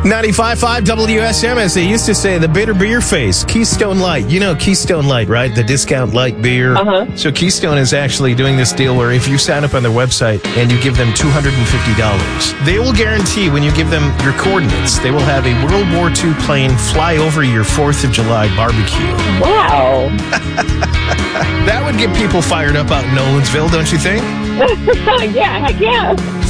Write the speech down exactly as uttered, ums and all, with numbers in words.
ninety-five point five W S M, as they used to say, the bitter beer face, Keystone Light. You know Keystone Light, right? The discount light beer. Uh-huh. So Keystone is actually doing this deal where if you sign up on their website and you give them two hundred fifty dollars, they will guarantee when you give them your coordinates, they will have a World War Two plane fly over your fourth of July barbecue. Wow. That would get people fired up out in Nolensville, don't you think? Yeah, heck yeah.